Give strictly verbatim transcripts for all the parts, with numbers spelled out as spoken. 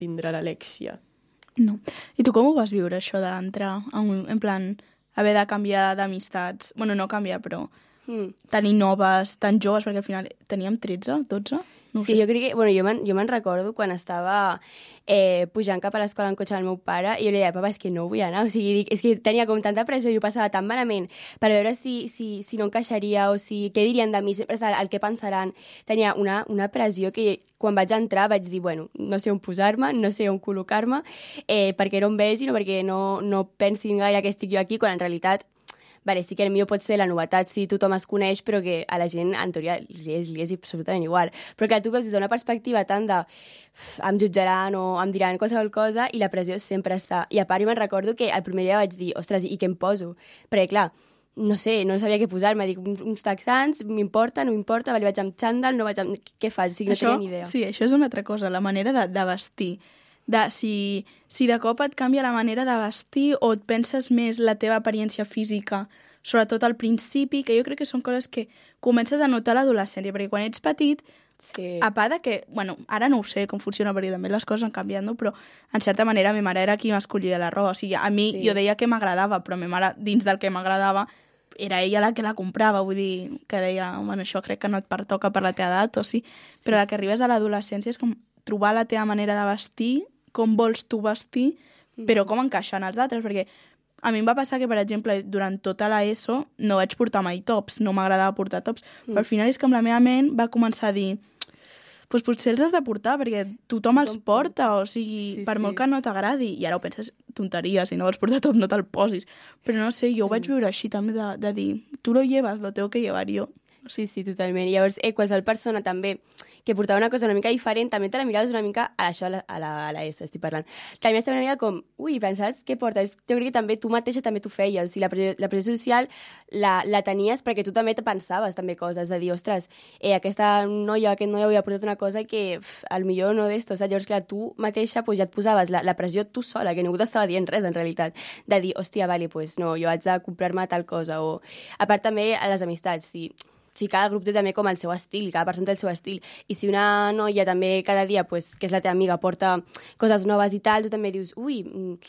tindrà l'Alexia. No. I tu com ho vas viure, això d'entrar en, en plan, haver de canviar d'amistats? Bueno, no canviar, però mm. tenir noves, tan joves, perquè al final teníem tretze, dotze? No sí, sé. jo crec que... Bueno, jo me'n jo me'n recordo quan estava eh, pujant cap a l'escola en cotxe del meu pare i jo li deia, papa, és que no vull anar. O sigui, dic, és que tenia com tanta pressió i ho passava tan malament per veure si, si, si no encaixaria o si... Què dirien de mi? Sempre estava el que pensaran. Tenia una, una pressió que quan vaig entrar vaig dir, bueno, no sé on posar-me, no sé on col·locar-me, eh, perquè no em vegin o perquè no, no pensin gaire que estic jo aquí, quan en realitat... Vale, sí que el millor pot ser la novetat si tothom es coneix, però que a la gent, en teoria, li és, li és absolutament igual. Però clar, tu veus des d'una perspectiva tant de em jutjaran o em diran qualsevol cosa i la pressió sempre està. I a part, jo me'n recordo que el primer dia vaig dir, ostres, i què em poso? Perquè clar, no sé, no sabia què posar-me. Dic, uns texans, m'importa, no m'importa, vale, vaig amb xandall, no vaig amb... Què faig? O sigui, no això, tenia ni idea. Sí, això és una altra cosa, la manera de, de vestir. De, si, si de cop et canvia la manera de vestir o et penses més la teva apariència física, sobretot al principi, que jo crec que són coses que comences a notar a l'adolescència, perquè quan ets petit, sí. A part de que, bueno, ara no ho sé com funciona, perquè també les coses han canviat, no? Però en certa manera ma mare era qui m'escollia la roba, o sigui, a mi sí. Jo deia que m'agradava, però ma mare, dins del que m'agradava, era ella la que la comprava, vull dir, que deia, bueno, això crec que no et pertoca per la teva edat, o sí, però la que arribes a l'adolescència és com trobar la teva manera de vestir, com vols tu vestir, però com encaixar en els altres, perquè a mi em va passar que, per exemple, durant tota l'ESO no vaig portar mai tops, no m'agradava portar tops, mm. però al final és que amb la meva ment va començar a dir pues potser els has de portar, perquè tothom els porta, o sigui, sí, per sí. Molt que no t'agradi, i ara ho penses, tonteria, si no vols portar top no te'l posis, però no sé, jo ho vaig viure així també, de, de dir, tu lo llevas, lo tengo que llevar yo. Sí, sí, totalment. I llavors, eh, qualsevol persona també que portava una cosa una mica diferent, també te la miraves una mica a això, a la, a la, a la S, estic parlant. També estava una mica com, ui, pensaves què portes? Jo crec que també tu mateixa també t'ho feies. O sigui, la pressió, la pressió social la, la tenies perquè tu també te pensaves també coses, de dir, ostres, eh, aquesta noia, aquest noia havia portat una cosa que pff, al millor no d'esto. Saps? Llavors, clar, tu mateixa pues, ja et posaves la, la pressió tu sola, que ningú t'estava dient res, en realitat, de dir, hòstia, vale, pues no, jo haig de comprar-me tal cosa. O, a part també a les amistats, sí. Sí, cada grup té també com el seu estil, cada persona té el seu estil. I si una noia també cada dia, pues, que és la teva amiga, porta coses noves i tal, tu també dius, ui,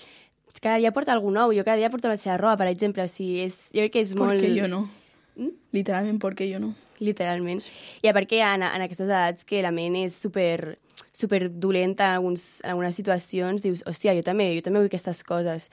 cada dia porta alguna nou, jo cada dia porto la seva roba, per exemple. O sigui, és, jo crec que és molt... Perquè jo no. Mm? Literalment, perquè jo no. Literalment. I a part que en, en aquestes edats que la ment és super, super dolenta en, alguns, en algunes situacions, dius, hòstia, jo també, jo també vull aquestes coses.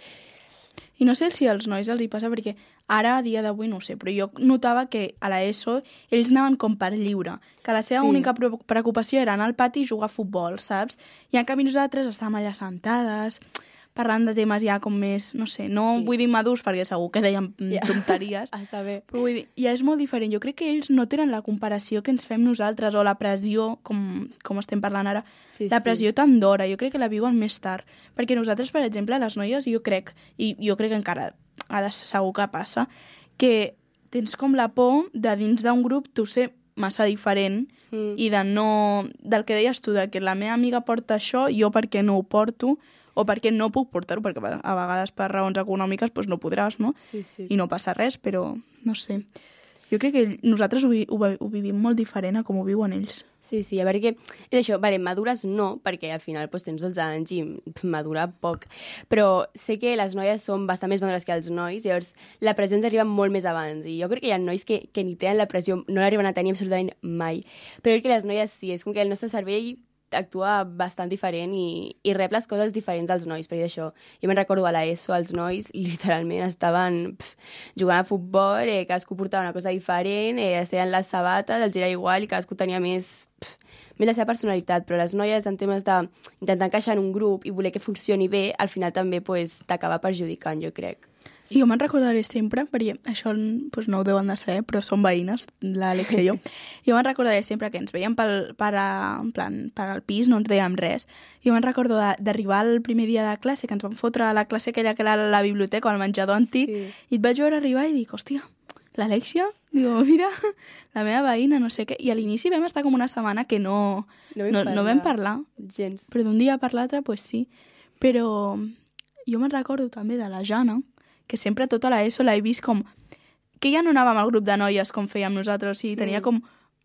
I no sé si als nois els hi passa, perquè ara, a dia d'avui, no ho sé, però jo notava que a l'ESO ells anaven com per lliure, que la seva sí. única preocupació era anar al pati i jugar a futbol, saps? I en canvi nosaltres estàvem allà sentades, parlant de temes ja com més, no sé, no sí. vull dir madurs, perquè segur que deien yeah. tonteries, Està bé. Però vull dir, ja és molt diferent. Jo crec que ells no tenen la comparació que ens fem nosaltres, o la pressió, com, com estem parlant ara, sí, la pressió sí. tan d'hora. Jo crec que la viuen més tard. Perquè nosaltres, per exemple, les noies, jo crec, i jo crec que encara ha de segur que passa, que tens com la por de dins d'un grup tu ser massa diferent mm. i de no... del que deies tu, de que la meva amiga porta això, jo perquè no ho porto, o perquè no puc portar-ho, perquè a vegades per raons econòmiques doncs no podràs, no? Sí, sí. I no passa res, però no sé. Jo crec que nosaltres ho, ho, ho vivim molt diferent a com ho viuen ells. Sí, sí, a veure que... És això, vale, madures no, perquè al final doncs, tens dotze anys i madura poc, però sé que les noies són bastant més madures que els nois, llavors la pressió ens arriba molt més abans, i jo crec que hi ha nois que, que ni tenen la pressió, no l'arriben a tenir absolutament mai, però crec que les noies sí, és com que el nostre cervell actua bastant diferent i, i rep les coses diferents als nois, perquè això, jo me'n recordo a l'ESO, els nois literalment estaven pff, jugant a futbol, eh, cadascú portava una cosa diferent, eh, es deien les sabates, els era igual i cadascú tenia més, pff, més la seva personalitat, però les noies en temes d'intentar encaixar en un grup i voler que funcioni bé, al final també pues, t'acaba perjudicant, jo crec. I jo me'n recordaré sempre, perquè això doncs, no ho deuen de saber, però són veïnes, l'Àlex i jo. Jo me'n recordaré sempre que ens veiem pel, per, a, en plan, per al pis, no ens dèiem res. Jo me'n recordo d'arribar el primer dia de classe, que ens vam fotre a la classe aquella que era a la biblioteca, al menjador antic, sí. I et vaig veure arribar i dic, hòstia, l'Alexia? Digo, mira, la meva veïna, no sé què. I a l'inici vam estar com una setmana que no, no, no, no vam parlar. Gens. Però d'un dia per l'altre, doncs pues sí. Però jo me'n recordo també de la Jana, que sempre tota l'ESO l'he vist com... que ja no anàvem al grup de noies com fèiem nosaltres, o sigui, tenia com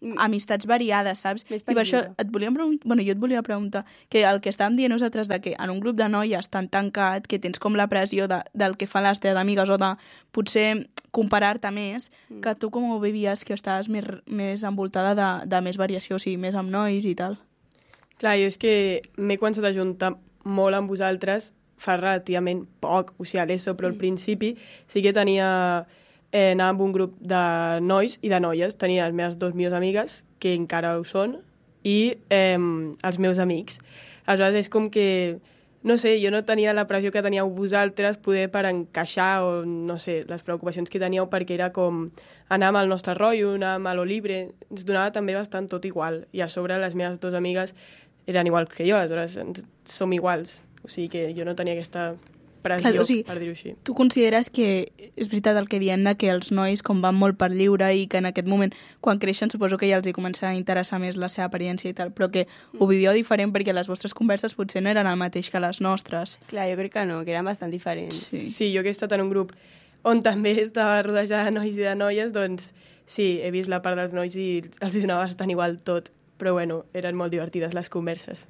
amistats variades, saps? Més I per això període. et volia preguntar, bueno, jo et volia preguntar que el que estàvem dient nosaltres de que en un grup de noies tan tancat que tens com la pressió de, del que fan les teves amigues o de potser comparar-te més, mm. que tu com ho vivies, que estaves més, més envoltada de, de més variació, o sigui, més amb nois i tal. Clar, jo és que m'he començat a juntar molt amb vosaltres fa relativament poc, o sigui, a l'ESO, però al principi sí que tenia... Eh, anava amb un grup de nois i de noies. Tenia les meves dues millors amigues, que encara ho són, i eh, els meus amics. Aleshores és com que, no sé, jo no tenia la pressió que teníeu vosaltres poder per encaixar o, no sé, les preocupacions que teníeu perquè era com anar amb el nostre rotllo, anar amb lo libre. Ens donava també bastant tot igual. I a sobre les meves dues amigues eren iguals que jo, aleshores ens, som iguals. O sigui que jo no tenia aquesta pressió, Clar, o sigui, per dir-ho així. Tu consideres que és veritat el que diem de que els nois com van molt per lliure i que en aquest moment, quan creixen, suposo que ja els hi comença a interessar més la seva apariència i tal, però que ho vivió diferent perquè les vostres converses potser no eren el mateix que les nostres. Clar, jo crec que no, que eren bastant diferents. Sí. Sí, jo que he estat en un grup on també estava rodejada de nois i de noies, doncs sí, he vist la part dels nois i els hi donava bastant igual tot, però bueno, eren molt divertides les converses.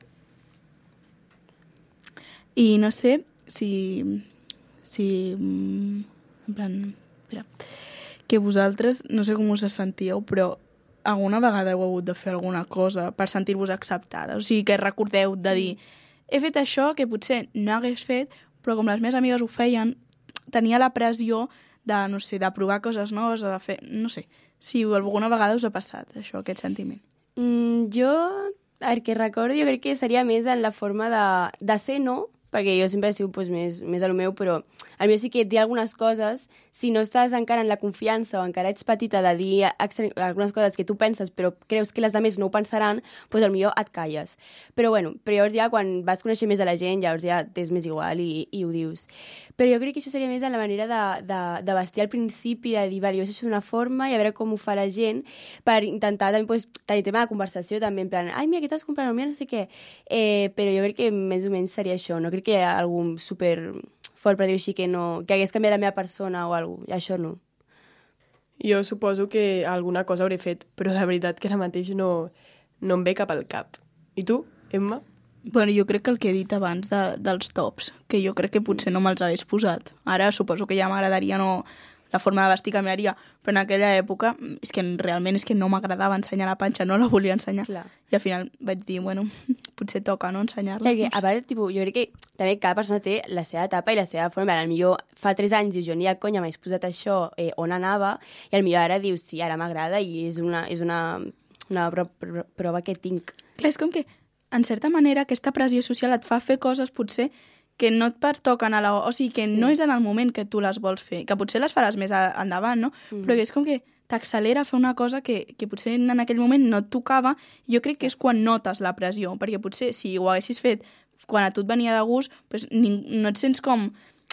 I no sé si... si mm, en plan... Espera. Que vosaltres, no sé com us sentíeu, però alguna vegada heu hagut de fer alguna cosa per sentir-vos acceptada? O sigui, que recordeu de dir he fet això que potser no hagués fet, però com les meves amigues ho feien, tenia la pressió de, no sé, de provar coses noves o de fer... No sé, si alguna vegada us ha passat això, aquest sentiment. Mm, jo, el que recordo, jo crec que seria més en la forma de, de ser no, perquè jo sempre he sigut pues, més, més a lo meu, però al meu sí que dir algunes coses, si no estàs encara en la confiança o encara ets petita de dir algunes coses que tu penses però creus que les altres no ho pensaran, doncs potser et calles. Però bueno, però llavors ja quan vas conèixer més a la gent, llavors ja t'és més igual i, i ho dius. Però jo crec que això seria més en la manera de, de, de vestir al principi, de dir, vale, jo això és una forma i a veure com ho fa la gent, per intentar també pues, tenir tema de conversació també, en plan, ai, mira, què t'has comprat? Mira, no sé què. Eh, però jo crec que més o menys seria això, no crec que hi ha algun super fort per dir-ho així que, no, que hagués canviat la meva persona o alguna cosa, això no. Jo suposo que alguna cosa hauré fet, però de veritat que ara mateix no, no em ve cap al cap. I tu, Emma? Bueno, jo crec que el que he dit abans de, dels tops, que jo crec que potser no me'ls hagués posat. Ara suposo que ja m'agradaria no la forma de vestir canviaria, però en aquella època és que realment és que no m'agradava ensenyar la panxa, no la volia ensenyar. Clar. I al final vaig dir, bueno, potser toca no ensenyar-la. Perquè, a part, tipus, jo crec que també cada persona té la seva etapa i la seva forma. Potser fa tres anys dius, jo ni a conya m'hagués posat això, eh, on anava, i potser ara dius, sí, ara m'agrada i és una, és una, una pro pro prova que tinc. Clar, és com que, en certa manera, aquesta pressió social et fa fer coses, potser, que no et pertoquen a la... O sigui, que sí. No és en el moment que tu les vols fer, que potser les faràs més a, endavant, no? Mm. Però que és com que t'accelera a fer una cosa que, que potser en aquell moment no et tocava. Jo crec que és quan notes la pressió, perquè potser si ho haguessis fet quan a tu et venia de gust, doncs no et sents com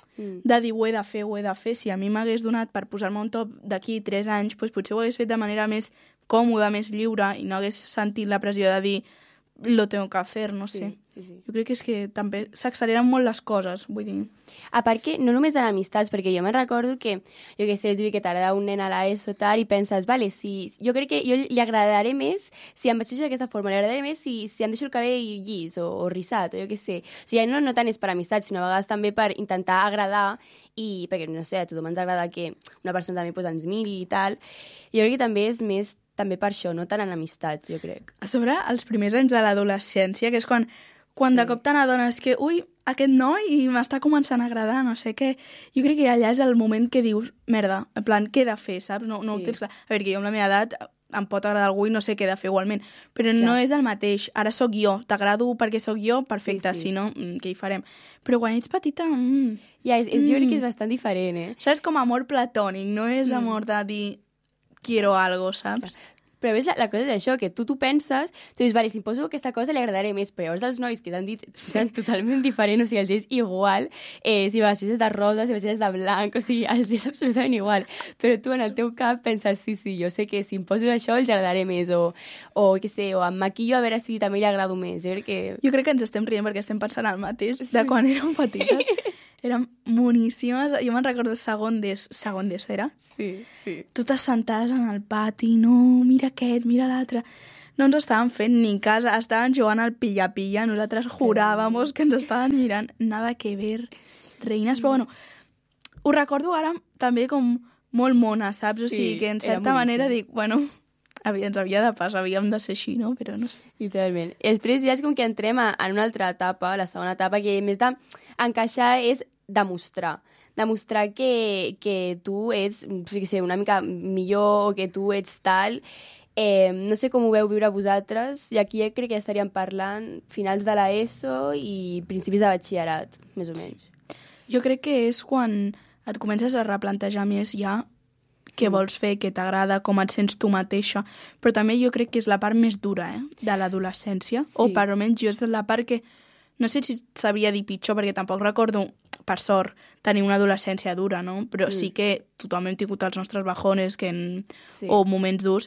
de dir ho he de fer, ho he de fer. Si a mi m'hagués donat per posar-me un top d'aquí tres anys, doncs potser ho hagués fet de manera més còmoda, més lliure, i no hagués sentit la pressió de dir lo tengo que hacer, no sé. Sí, sí. Jo crec que és que també s'acceleren molt les coses, vull dir. A part que no només en amistats, perquè jo me'n recordo que, jo que sé, que t'agrada un nen a l'ESO tal, i penses, vale, si... Jo crec que jo li agradaré més si em vesteixo d'aquesta forma, li agradaré més si, si em deixo el cabell llis o, o rissat, o jo què sé. O sigui, no, no tant és per amistats, sinó a vegades també per intentar agradar, i perquè, no sé, a tothom ens agrada que una persona també pues, ens miri i tal. Jo crec que també és més també per això, no tant en amistats, jo crec. A sobre, els primers anys de l'adolescència, que és quan, quan sí. de cop te n'adones que, ui, aquest noi m'està començant a agradar, no sé què. Jo crec que allà és el moment que dius, merda, en plan, què he de fer, saps? No, no sí. ho tens clar. A veure, que jo amb la meva edat em pot agradar algú i no sé què he de fer igualment, però clar. No és el mateix. Ara sóc jo, t'agrado perquè sóc jo, perfecte, sí, sí. Si no, què hi farem? Però quan ets petita... Mm, ja, és, és, jo crec que és bastant diferent, eh? Això és com amor platònic, no és mm. amor de dir quiero algo, saps? Però ves, la, la cosa és això, que tu t'ho penses, tu dius, vale, si em poso aquesta cosa li agradaré més, però llavors els nois que t'han dit sí. Són totalment diferents, o sigui, els és igual, eh, si vesteixes de rosa, si vesteixes de blanc, o sigui, els és absolutament igual. Però tu en el teu cap penses, sí, sí, jo sé que si em poso això els agradaré més, o, o què sé, o em maquillo a veure si també li agrado més. Jo crec que... Jo crec que ens estem rient perquè estem pensant el mateix de quan érem petites. eren boníssimes. Jo me'n recordo segon d'ES, segon d'ESO, era? Sí, sí. Totes sentades en el pati, no, mira aquest, mira l'altre. No ens estaven fent ni cas, estaven jugant al pilla-pilla, nosaltres juràvamos que ens estaven mirant. Nada que ver, reines, però bueno, ho recordo ara també com molt mona, saps? O sigui, que en certa manera dic, bueno... ens havia de passar, havíem de ser així, no? Però no sé. Literalment. I després ja és com que entrem a, en una altra etapa, la segona etapa, que més d'encaixar és demostrar. Demostrar que, que tu ets, que sé, una mica millor o que tu ets tal. Eh, no sé com ho veu viure vosaltres, i aquí ja crec que ja estaríem parlant finals de l'ESO i principis de batxillerat, més o menys. Jo crec que és quan et comences a replantejar més ja què vols fer, què t'agrada, com et sents tu mateixa, però també jo crec que és la part més dura eh, de l'adolescència, sí. O per almenys jo és la part que, no sé si sabria dir pitjor, perquè tampoc recordo, per sort, tenir una adolescència dura, no? Però mm. sí que tothom hem tingut els nostres bajones que en... sí. O moments durs,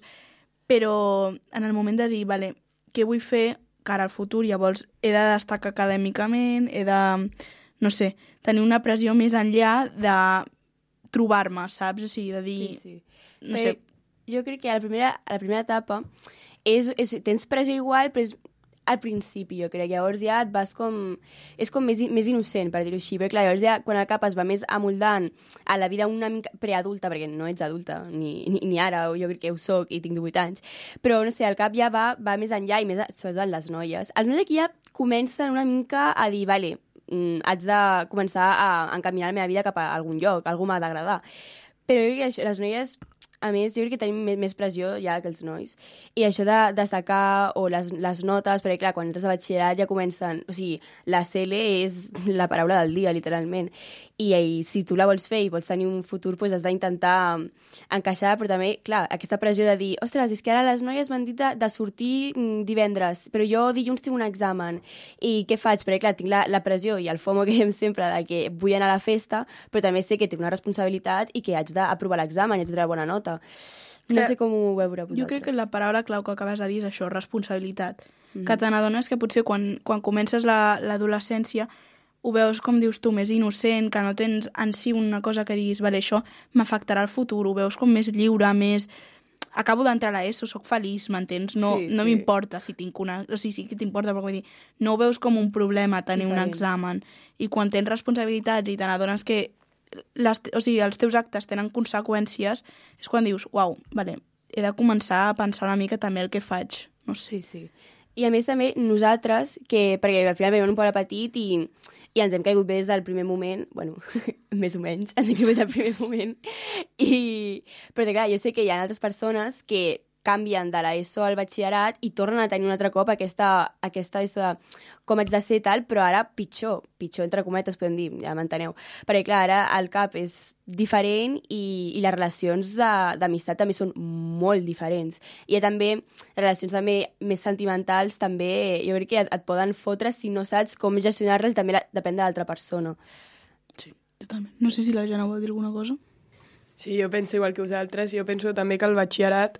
però en el moment de dir, vale, què vull fer cara al futur, llavors he de destacar acadèmicament, he de, no sé, tenir una pressió més enllà de trobar-me, saps? O sigui, de dir... Sí, sí. No sé. Jo crec que a la primera, a la primera etapa és, és, tens pressió igual, però és al principi, jo crec. Llavors ja et vas com... És com més, més innocent, per dir-ho així. Però clar, llavors ja quan el cap es va més amoldant a la vida una mica preadulta, perquè no ets adulta, ni, ni, ni ara, jo crec que ho soc i tinc divuit anys, però no sé, el cap ja va, va més enllà i més sobretot les noies. Els nois aquí ja comencen una mica a dir, vale, haig de començar a encaminar la meva vida cap a algun lloc, algú m'ha d'agradar. Però jo crec que això, les noies, a més, jo crec que tenim més pressió ja que els nois. I això de destacar, o les, les notes, perquè clar, quan entres a batxillerat ja comencen... O sigui, la C L és la paraula del dia, literalment. I, i si tu la vols fer i vols tenir un futur, doncs has d'intentar encaixar, però també, clar, aquesta pressió de dir, ostres, és que ara les noies m'han dit de, de sortir divendres, però jo dilluns tinc un examen. I què faig? Perquè, clar, tinc la, la pressió i el FOMO que diem sempre de que vull anar a la festa, però també sé que tinc una responsabilitat i que haig d'aprovar l'examen, haig de treure bona nota. No sé com ho veure vosaltres. Jo crec que la paraula clau que acabes de dir és això, responsabilitat. Mm-hmm. Que te n'adones que potser quan, quan comences l'adolescència ho veus, com dius tu, més innocent, que no tens en si una cosa que diguis, vale, això m'afectarà al futur, ho veus com més lliure, més... Acabo d'entrar a l'ESO, soc feliç, m'entens? No, sí, no sí. M'importa si tinc una... O sigui, sí que t'importa, però vull dir, no ho veus com un problema tenir Diferent. Un examen. I quan tens responsabilitats i te n'adones que les, o sigui, els teus actes tenen conseqüències, és quan dius, uau, vale, he de començar a pensar una mica també el que faig. No sé. Sí, sí. I a més també nosaltres, que, perquè al final veiem un poble petit i, i ens hem caigut bé des del primer moment, bueno, més o menys, ens hem caigut des del primer moment, i, però clar, jo sé que hi ha altres persones que canvien de l'ESO al batxillerat i tornen a tenir un altre cop aquesta, aquesta, aquesta com ets de ser tal, però ara pitjor, pitjor entre cometes podem dir, ja m'enteneu, perquè clar, ara el cap és diferent i, i les relacions d'amistat també són molt diferents. I també relacions també més sentimentals també, jo crec que et, et poden fotre si no saps com gestionar-les, també la, depèn de l'altra persona. Sí, totalment. No sé si la Jana vol dir alguna cosa. Sí, jo penso igual que vosaltres. Jo penso també que el batxillerat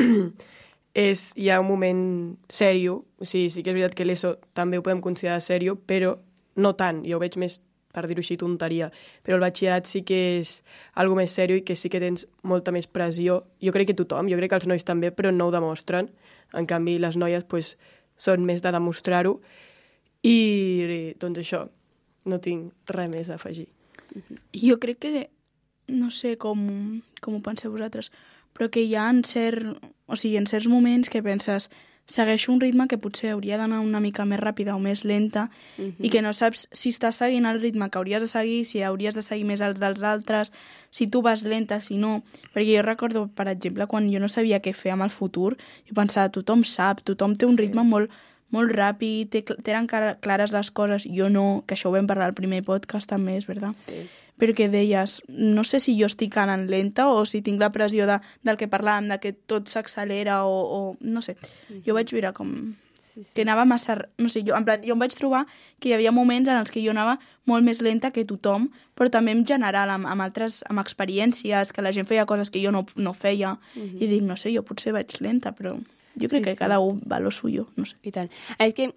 és ja un moment sèrio, o sigui, sí que és veritat que l'ESO també ho podem considerar sèrio, però no tant, jo ho veig més, per dir-ho així, tonteria, però el batxillerat sí que és algo més sèrio i que sí que tens molta més pressió, jo crec que tothom, jo crec que els nois també, però no ho demostren, en canvi les noies pues, són més de demostrar-ho, i doncs això, no tinc res més a afegir. Jo crec que, no sé com, com ho penseu vosaltres, però que hi ha en, cert, o sigui, en certs moments que penses segueixo un ritme que potser hauria d'anar una mica més ràpida o més lenta uh-huh. i que no saps si estàs seguint el ritme que hauries de seguir, si hauries de seguir més els dels altres, si tu vas lenta, si no. Perquè jo recordo, per exemple, quan jo no sabia què fer amb el futur, jo pensava, tothom sap, tothom té un ritme sí. molt, molt ràpid, té, tenen clares les coses, jo no, que això ho vam parlar al primer podcast també, és veritat? Sí. Però que deies, no sé si jo estic anant lenta o si tinc la pressió de, del que parlàvem, de que tot s'accelera o, o... no sé. Mm-hmm. Jo vaig veure com... Sí, sí. Que anava massa... No sé, jo, en plan, jo em vaig trobar que hi havia moments en els que jo anava molt més lenta que tothom, però també en general, amb, amb altres amb experiències, que la gent feia coses que jo no, no feia, mm-hmm. i dic, no sé, jo potser vaig lenta, però jo crec sí, que sí. cada un va lo suyo, no sé. I tant. És que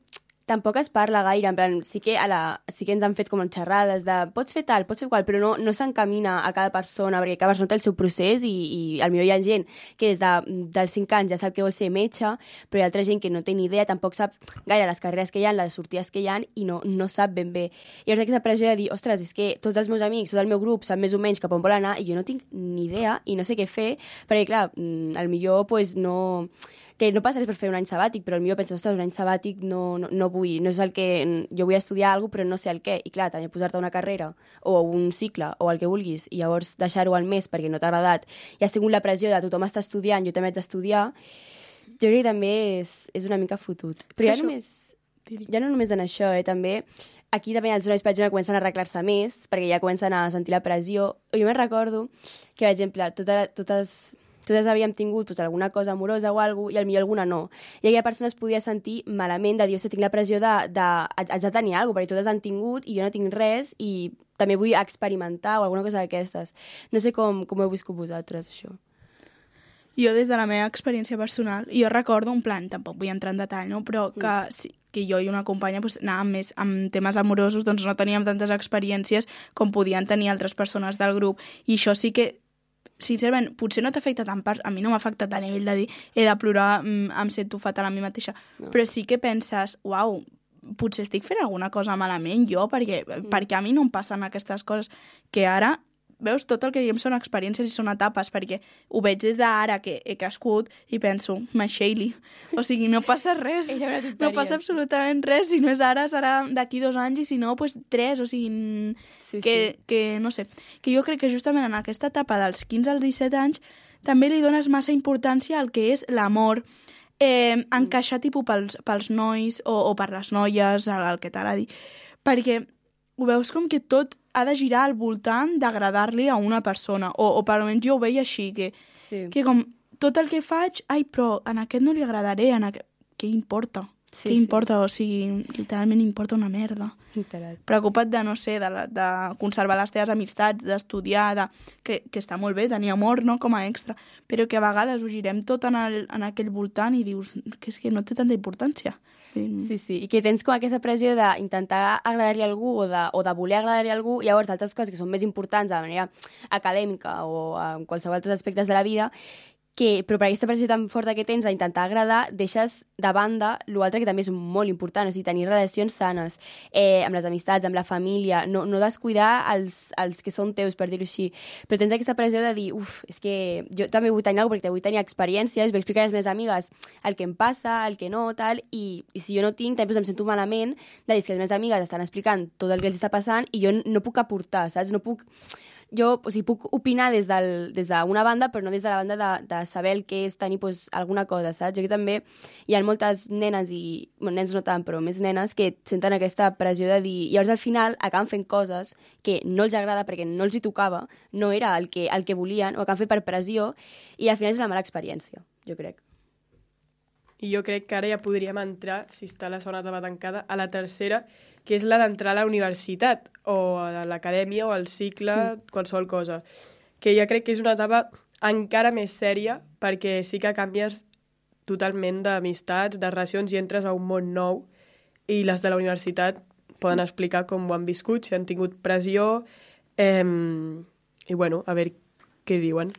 tampoc es parla gaire, en plan, sí que, a la, sí que ens han fet com xerrades de pots fer tal, pots fer qual, però no, no s'encamina a cada persona, perquè cada persona té el seu procés i, i al millor hi ha gent que des de, dels cinc anys ja sap que vol ser metge, però hi ha altra gent que no té ni idea, tampoc sap gaire les carreres que hi ha, les sortides que hi ha i no, no sap ben bé. I llavors aquesta pressió de dir, ostres, és que tots els meus amics, tot el meu grup sap més o menys cap on vol anar i jo no tinc ni idea i no sé què fer, perquè clar, al millor pues, no... que no passa res per fer un any sabàtic, però potser penso, ostres, un any sabàtic no, no, no vull, no és el que... Jo vull estudiar alguna cosa, però no sé el què. I clar, també posar-te una carrera o un cicle o el que vulguis i llavors deixar-ho al mes perquè no t'ha agradat i has tingut la pressió de tothom està estudiant, jo també haig d'estudiar, jo crec que també és, és una mica fotut. Però ja, només, ja no només en això, eh, també... Aquí també els nois, per exemple, comencen a arreglar-se més perquè ja comencen a sentir la pressió. Jo me'n recordo que, per exemple, totes... totes totes havíem tingut pues, alguna cosa amorosa o alguna cosa, i potser alguna no. I aquella persona es podia sentir malament de dir, ostres, tinc la pressió de, de, haig de tenir alguna cosa, perquè totes han tingut i jo no tinc res i també vull experimentar o alguna cosa d'aquestes. No sé com, com ho heu viscut vosaltres, això. Jo, des de la meva experiència personal, jo recordo un plan, tampoc vull entrar en detall, no? Però que, mm. sí, que jo i una companya pues, anàvem més amb temes amorosos, doncs no teníem tantes experiències com podien tenir altres persones del grup. I això sí que sincerament, potser no t'afecta tant, per, a mi no m'ha afectat a nivell de dir he de plorar, mm, em sento fatal a mi mateixa, no. Però sí que penses, uau, potser estic fent alguna cosa malament jo, perquè, mm. perquè a mi no em passen aquestes coses, que ara, veus, tot el que diem són experiències i són etapes, perquè ho veig des d'ara que he crescut i penso, m'aixeili, o sigui, no passa res, no passa absolutament res, si no és ara serà d'aquí dos anys i si no, pues tres, o sigui, sí, que, sí. que no sé, que jo crec que justament en aquesta etapa dels quinze als disset anys també li dones massa importància al que és l'amor, eh, encaixar tipus pels, pels nois o, o per les noies, el, el que t'agradi, perquè ho veus com que tot ha de girar al voltant d'agradar-li a una persona, o, o per almenys jo ho veia així, que, sí. que com tot el que faig, ai, però en aquest no li agradaré, en aquest... Què importa? Sí, Què importa? Sí. O sigui, literalment importa una merda. Literal. Preocupa't de, no sé, de, la, de conservar les teves amistats, d'estudiar, de... que, que està molt bé tenir amor, no?, com a extra, però que a vegades ho girem tot en, el, en aquell voltant i dius que és que no té tanta importància. Sí, sí, i que tens com aquesta pressió d'intentar agradar-li a algú o de, o de voler agradar-li a algú, i llavors altres coses que són més importants de manera acadèmica o en qualsevol altres aspectes de la vida, que, però per aquesta pressió tan forta que tens d'intentar agradar, deixes de banda l'altre que també és molt important, o sigui, tenir relacions sanes eh, amb les amistats, amb la família, no, no descuidar els, els que són teus, per dir-ho així, però tens aquesta pressió de dir, uf, és que jo també vull tenir alguna cosa, perquè vull tenir experiències, vull explicar a les meves amigues el que em passa, el que no, tal, i, i si jo no tinc, també em sento malament de dir que les meves amigues estan explicant tot el que els està passant i jo no puc aportar, saps? No puc... Jo, o sigui, puc opinar des del, des d'una banda, però no des de la banda de, de saber el que és tenir pues, alguna cosa, saps? Jo que també hi ha moltes nenes i... Bueno, nens no tant, però més nenes que senten aquesta pressió de dir... I llavors al final acaben fent coses que no els agrada perquè no els hi tocava, no era el que, el que volien, o acaben fent per pressió, i al final és una mala experiència, jo crec. I jo crec que ara ja podríem entrar, si està la segona etapa tancada, a la tercera, que és la d'entrar a la universitat, o a l'acadèmia, o al cicle, mm. qualsevol cosa. Que jo crec que és una etapa encara més sèria, perquè sí que canvies totalment d'amistats, de relacions, i entres a un món nou, i les de la universitat poden explicar com ho han viscut, si han tingut pressió, eh, i bueno, a veure què diuen.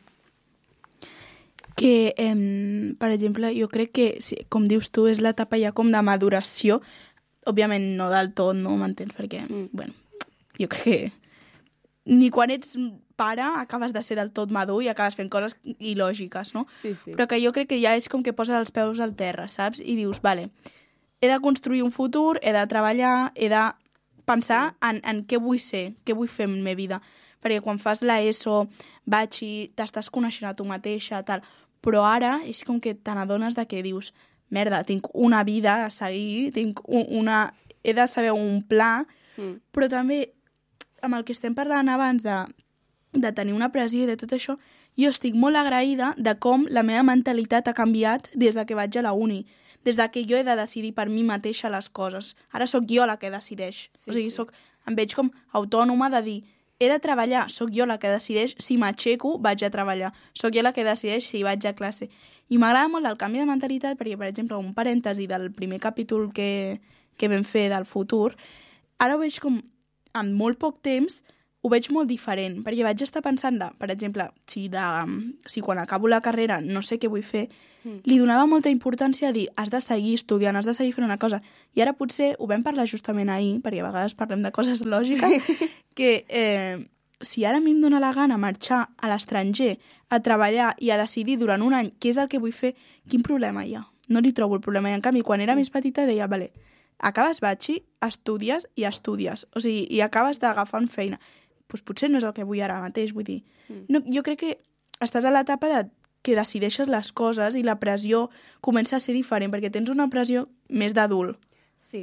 Que, eh, per exemple, jo crec que, sí, com dius tu, és l'etapa ja com de maduració, òbviament no del tot, no m'entens, perquè, mm. bueno, jo crec que ni quan ets pare acabes de ser del tot madur i acabes fent coses il·lògiques, no? Sí, sí. Però que jo crec que ja és com que poses els peus al terra, saps? I dius, vale, he de construir un futur, he de treballar, he de pensar sí. en, en què vull ser, què vull fer en la meva vida. Perquè quan fas l'ESO, batxi, t'estàs coneixent a tu mateixa, tal... Però ara és com que te n'adones de que dius, merda, tinc una vida a seguir, tinc una... he de saber un pla, mm. però també, amb el que estem parlant abans de, de tenir una pressió i de tot això, jo estic molt agraïda de com la meva mentalitat ha canviat des de que vaig a la uni, des de que jo he de decidir per mi mateixa les coses. Ara sóc jo la que decideix. Sí, o sigui, soc, em veig com autònoma de dir, he de treballar, sóc jo la que decideix si m'aixeco, vaig a treballar. Sóc jo la que decideix si vaig a classe. I m'agrada molt el canvi de mentalitat perquè, per exemple, un parèntesi del primer capítol que, que vam fer del futur, ara ho veig com, en molt poc temps, ho veig molt diferent, perquè vaig estar pensant, de, per exemple, si, de, si quan acabo la carrera no sé què vull fer, mm. li donava molta importància a dir has de seguir estudiant, has de seguir fent una cosa. I ara potser ho vam parlar justament ahir, perquè a vegades parlem de coses lògiques, que eh, si ara a mi em dóna la gana marxar a l'estranger, a treballar i a decidir durant un any què és el que vull fer, quin problema hi ha? No li trobo el problema. I en canvi, quan era mm. més petita deia, vale, acabes batxi, estudies i estudies. O sigui, i acabes d'agafar una feina. Doncs potser no és el que vull ara mateix, vull dir. Mm. No, jo crec que estàs a l'etapa de que decideixes les coses i la pressió comença a ser diferent, perquè tens una pressió més d'adult. Sí.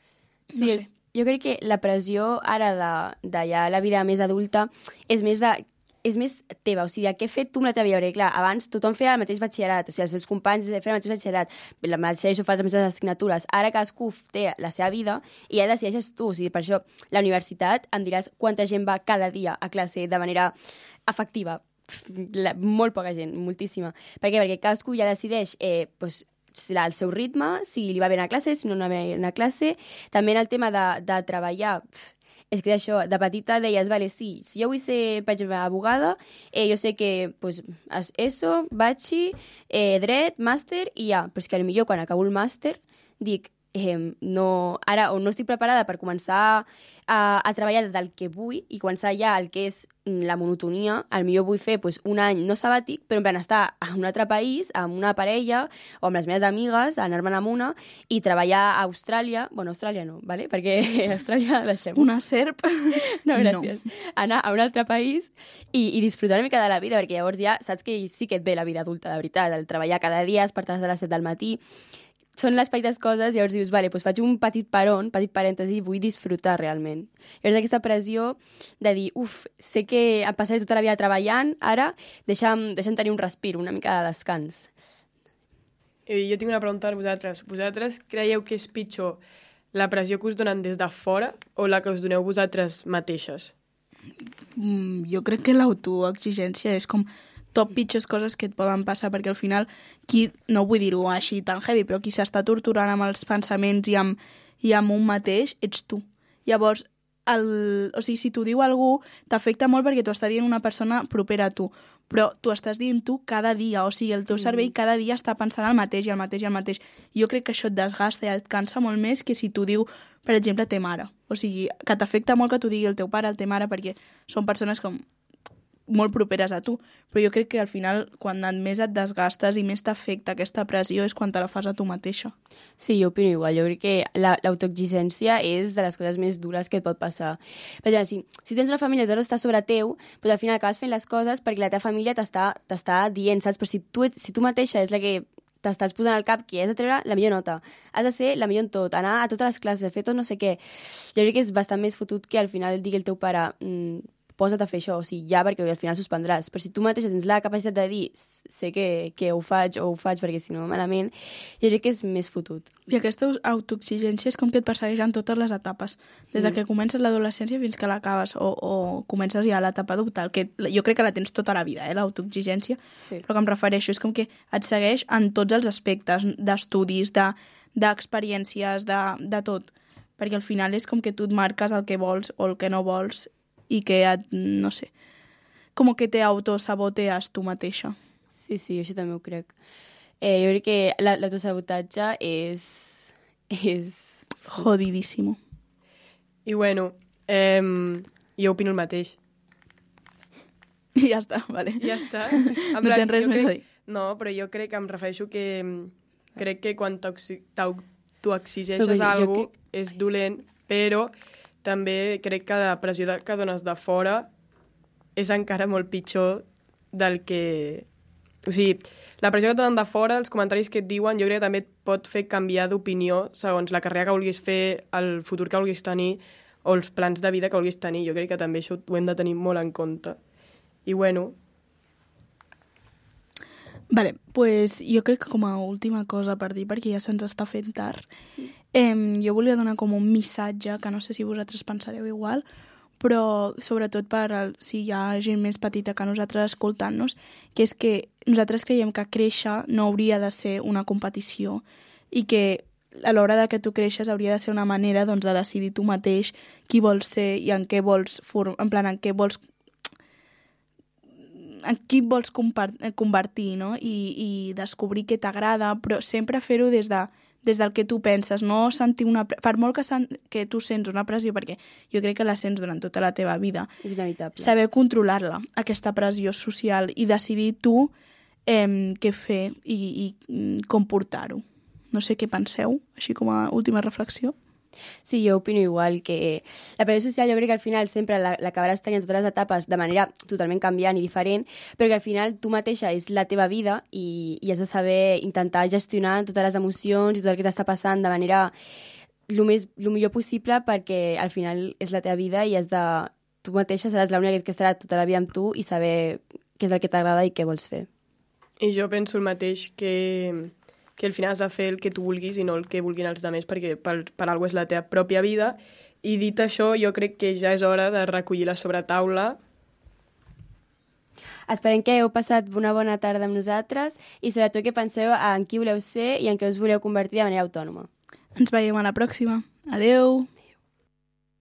No sí sé. Jo crec que la pressió ara de, de ja la vida més adulta és més de és més teva, o sigui, què has fet tu amb la teva vida? Perquè, clar, abans tothom feia el mateix batxillerat, o sigui, els teus companys feien el mateix batxillerat, la mateixa això fas les mateixes assignatures. Ara cadascú té la seva vida i ja decideixes tu, o sigui, per això la universitat em diràs quanta gent va cada dia a classe de manera efectiva. La, molt poca gent, moltíssima. Per què? Perquè cadascú ja decideix eh, pues, el seu ritme, si li va bé anar a classe, si no va bé anar a classe. També en el tema de, de treballar... Pff, és que això, de petita deies, vale, sí, si jo vull ser, per exemple, abogada, eh, jo sé que, pues, eso, batxi, eh, dret, màster, i ja. Però és que potser quan acabo el màster dic, eh, no, ara o no estic preparada per començar a, a treballar del que vull i començar ja el que és la monotonia, al millor vull fer pues, un any no sabàtic, però en plan estar a un altre país, amb una parella o amb les meves amigues, anar-me'n amb una i treballar a Austràlia, bueno, Austràlia no, ¿vale? Perquè a Austràlia deixem. Una serp? No, gràcies. No. Anar a un altre país i, i disfrutar una mica de la vida, perquè llavors ja saps que sí que et ve la vida adulta, de veritat, el treballar cada dia, despertar a les set del matí, són les petites coses, llavors dius, vale, doncs faig un petit peron, petit parèntesi, vull disfrutar realment. Llavors aquesta pressió de dir, uf, sé que em passaré tota la vida treballant, ara deixa'm, deixa'm tenir un respir, una mica de descans. I jo tinc una pregunta per vosaltres. Vosaltres creieu que és pitjor la pressió que us donen des de fora o la que us doneu vosaltres mateixes? Mm, jo crec que l'autoexigència és com top pitjors coses que et poden passar, perquè al final, qui, no vull dir-ho així tan heavy, però qui s'està torturant amb els pensaments i amb, i amb un mateix, ets tu. Llavors, el, o sigui, si t'ho diu algú, t'afecta molt perquè t'ho està dient una persona propera a tu, però t'ho estàs dient tu cada dia, o sigui, el teu cervell cada dia està pensant el mateix i el mateix i el mateix. Jo crec que això et desgasta i et cansa molt més que si t'ho diu, per exemple, te mare. O sigui, que t'afecta molt que t'ho digui el teu pare, el te mare, perquè són persones com molt properes a tu, però jo crec que al final quan més et desgastes i més t'afecta aquesta pressió és quan te la fas a tu mateixa. Sí, jo opino igual. Jo crec que la, l'autoexigència és de les coses més dures que et pot passar. Per exemple, si, si tens una família i tot està sobre teu, doncs al final acabes fent les coses perquè la teva família t'està, t'està dient, saps? Però si tu, si tu mateixa és la que t'estàs posant al cap que has de treure la millor nota, has de ser la millor en tot, anar a totes les classes, fer tot no sé què. Jo crec que és bastant més fotut que al final digui el teu pare mmm, posa't a fer això, o sigui, ja, perquè al final suspendràs. Però si tu mateixa tens la capacitat de dir sé que, que ho faig o ho faig perquè si no malament, jo crec que és més fotut. I aquesta autoexigència és com que et persegueix en totes les etapes. Des de mm. que comences l'adolescència fins que l'acabes, o, o comences ja a l'etapa adulta, que jo crec que la tens tota la vida, eh, l'autoexigència, sí. Però que em refereixo, és com que et segueix en tots els aspectes, d'estudis, de, d'experiències, de, de tot. Perquè al final és com que tu et marques el que vols o el que no vols i que, et, no sé, com que te autosabotees tu mateixa. Sí, sí, jo això també ho crec. Eh, jo crec que l'autosabotatge és... és... Jodidíssimo. I bueno, eh, jo opino el mateix. I ja està, vale. Ja està. No plan, tens res més crec, a dir. No, però jo crec que em refereixo que crec que quan t'autoexigeixes alguna cosa crec... és dolent, però també crec que la pressió de, que dones de fora és encara molt pitjor del que... O sigui, la pressió que et donen de fora, els comentaris que et diuen, jo crec que també et pot fer canviar d'opinió segons la carrera que vulguis fer, el futur que vulguis tenir o els plans de vida que vulguis tenir. Jo crec que també això ho hem de tenir molt en compte. I bueno... Vale, pues jo crec que com a última cosa per dir, perquè ja se'ns està fent tard, eh, jo volia donar com un missatge, que no sé si vosaltres pensareu igual, però sobretot per el, si hi ha gent més petita que nosaltres escoltant-nos, que és que nosaltres creiem que créixer no hauria de ser una competició i que a l'hora de que tu creixes hauria de ser una manera doncs, de decidir tu mateix qui vols ser i en què vols, en plan, en què vols en qui et vols convertir, no? I, i descobrir què t'agrada, però sempre fer-ho des, de, des del que tu penses, no sentir una... Per molt que, sen, que tu sents una pressió, perquè jo crec que la sents durant tota la teva vida, és inevitable. Saber controlar-la, aquesta pressió social, i decidir tu eh, què fer i, i com portar-ho. No sé què penseu, així com a última reflexió. Sí, jo opino igual, que la pressió social jo crec que al final sempre l'acabaràs tenint totes les etapes de manera totalment canviant i diferent, però que al final tu mateixa és la teva vida i, i has de saber intentar gestionar totes les emocions i tot el que t'està passant de manera el, més, el millor possible, perquè al final és la teva vida i has de, tu mateixa seràs l'única que estarà tota la vida amb tu i saber què és el que t'agrada i què vols fer. I jo penso el mateix, que... que al final has de fer el que tu vulguis i no el que vulguin els altres, perquè per, per alguna cosa és la teva pròpia vida. I dit això, jo crec que ja és hora de recollir la sobretaula. Esperem que heu passat una bona tarda amb nosaltres i sobretot que penseu en qui voleu ser i en què us voleu convertir de manera autònoma. Ens veiem a la pròxima. Adeu!